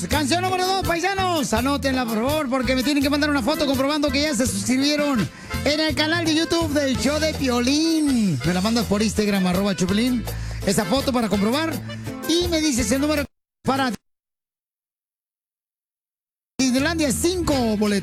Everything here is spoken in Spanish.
Canción número 2, paisanos. Anótenla, por favor, porque me tienen que mandar una foto comprobando que ya se suscribieron en el canal de YouTube del show de Piolín. Me la mandas por Instagram, @Chupilín. Esa foto para comprobar. Y me dices el número para Disneylandia, 5 boletos.